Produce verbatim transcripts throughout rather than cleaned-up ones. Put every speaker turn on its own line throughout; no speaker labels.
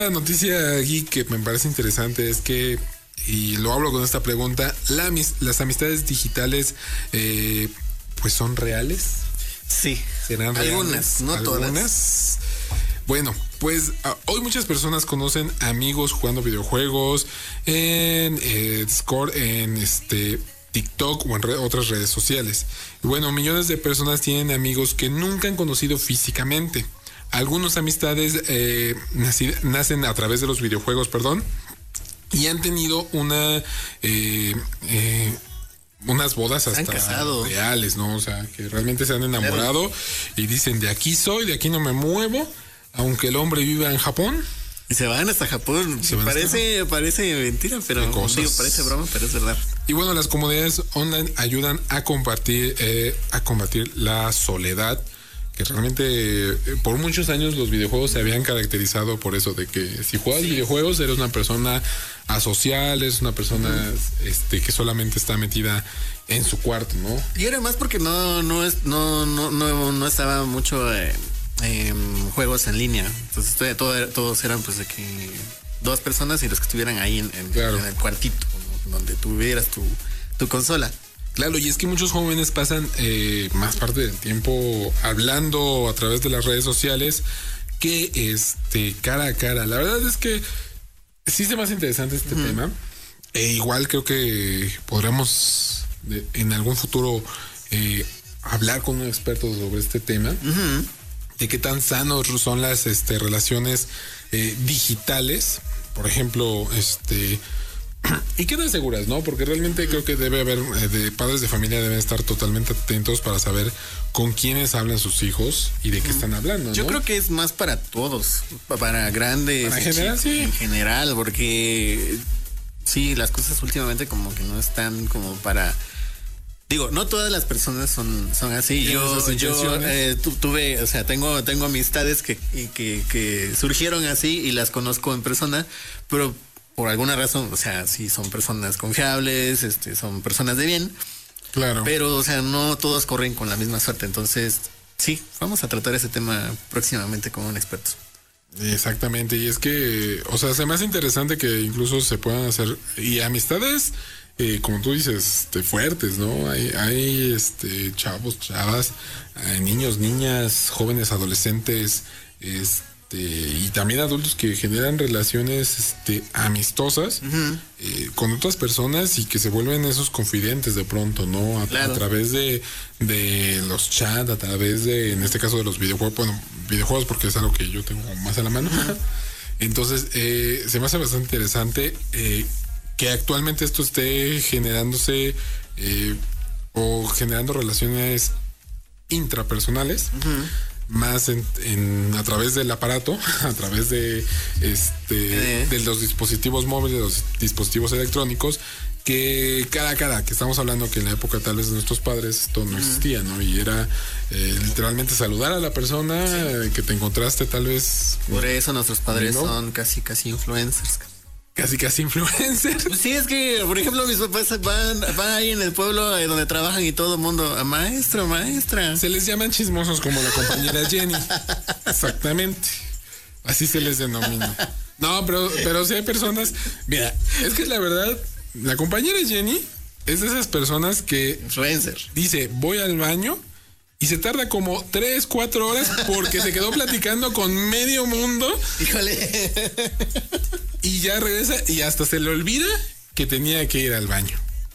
La noticia aquí que me parece interesante es que, y lo hablo con esta pregunta, la, las amistades digitales eh, pues son reales.
Sí,
serán reales.
Algunas, no
¿Algunas?
todas.
Bueno, pues uh, hoy muchas personas conocen amigos jugando videojuegos en eh, Discord, en este TikTok o en red, otras redes sociales. Y bueno, millones de personas tienen amigos que nunca han conocido físicamente. Algunas amistades eh, nací, nacen a través de los videojuegos, perdón, y han tenido una eh, eh, unas bodas hasta reales, ¿no? O sea, que realmente se han enamorado y dicen, de aquí soy, de aquí no me muevo, aunque el hombre viva en Japón.
Y se van hasta Japón. Se parece, hasta... parece mentira, pero digo, parece broma, pero es verdad.
Y bueno, las comunidades online ayudan a compartir, eh, a combatir la soledad, que realmente eh, por muchos años los videojuegos se habían caracterizado por eso, de que si juegas sí. videojuegos eres una persona asocial, es una persona uh-huh. este que solamente está metida en su cuarto, ¿no?
Y era más porque no no es no no no, no estaba mucho eh, eh, juegos en línea, entonces todo, todos eran pues de que dos personas y los que estuvieran ahí en, en, claro. en el cuartito donde tuvieras tu tu consola.
Claro, y es que muchos jóvenes pasan eh, más parte del tiempo hablando a través de las redes sociales que este cara a cara. La verdad es que sí se me hace interesante este uh-huh. tema. E igual creo que podremos de, en algún futuro eh, hablar con un experto sobre este tema. Uh-huh. De qué tan sanos son las este, relaciones eh, digitales. Por ejemplo, este... y quedan seguras, ¿no? Porque realmente creo que debe haber, eh, de padres de familia deben estar totalmente atentos para saber con quiénes hablan sus hijos y de qué están hablando, ¿no?
Yo creo que es más para todos, para grandes,
para general, sí.
en general, porque sí, las cosas últimamente como que no están como para... Digo, no todas las personas son, son así. Yo, yo eh, tu, tuve, o sea, tengo, tengo amistades que, que, que surgieron así y las conozco en persona, pero por alguna razón, o sea, sí son personas confiables, este, son personas de bien.
Claro.
Pero, o sea, no todos corren con la misma suerte. Entonces, sí, vamos a tratar ese tema próximamente con un experto.
Exactamente. Y es que, o sea, se me hace interesante que incluso se puedan hacer y amistades, eh, como tú dices, este, fuertes, ¿no? Hay, hay, este, chavos, chavas, hay niños, niñas, jóvenes, adolescentes, este. y también adultos que generan relaciones este, amistosas uh-huh. eh, con otras personas y que se vuelven esos confidentes de pronto, ¿no? A, claro. a través de, de los chats, a través de, en este caso de los videojuegos, bueno, videojuegos porque es algo que yo tengo más a la mano. Uh-huh. Entonces, eh, se me hace bastante interesante eh, que actualmente esto esté generándose eh, o generando relaciones intrapersonales. Uh-huh. Más en, en a través del aparato, a través de este eh. de los dispositivos móviles, de los dispositivos electrónicos, que cara a cara, que estamos hablando que en la época tal vez de nuestros padres esto no existía, ¿no? Y era eh, literalmente saludar a la persona sí. eh, que te encontraste tal vez.
Por eso nuestros padres ¿no? son casi casi influencers.
Casi casi influencers.
Sí, es que, por ejemplo, mis papás van, van ahí en el pueblo eh, donde trabajan y todo el mundo, a maestro, maestra.
Se les llaman chismosos como la compañera Jenny. Exactamente. Así se les denomina. No, pero, pero sí hay personas. Mira, es que la verdad, la compañera Jenny es de esas personas que
influencer.
Dice, voy al baño y se tarda como tres, cuatro horas porque se quedó platicando con medio mundo.
Híjole.
Y ya regresa y hasta se le olvida que tenía que ir al baño.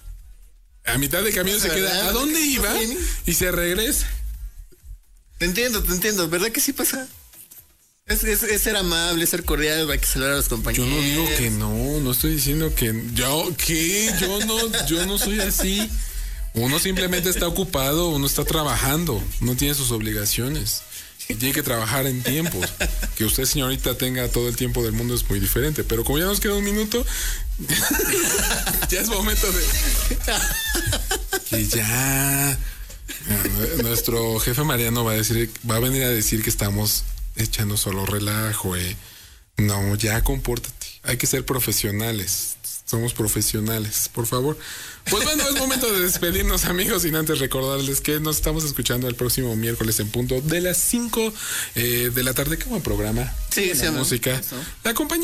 A mitad de camino se queda, ¿a dónde iba? Y se regresa.
Te entiendo, te entiendo. ¿Verdad que sí pasa? Es, es, es ser amable, es ser cordial, hay que saludar a los compañeros.
Yo no digo que no, no estoy diciendo que... ¿Yo qué? Yo no, yo no soy así. Uno simplemente está ocupado, uno está trabajando, uno tiene sus obligaciones y tiene que trabajar en tiempos. Que usted, señorita, tenga todo el tiempo del mundo es muy diferente, pero como ya nos queda un minuto, ya es momento de que ya nuestro jefe Mariano va a decir, va a venir a decir que estamos echando solo relajo, eh. No, ya compórtate, hay que ser profesionales. Somos profesionales, por favor. Pues bueno, es momento de despedirnos, amigos, sin antes recordarles que nos estamos escuchando el próximo miércoles en punto de las cinco eh, de la tarde. ¿Cómo programa?
Sí,
la música. Eso. La compañía.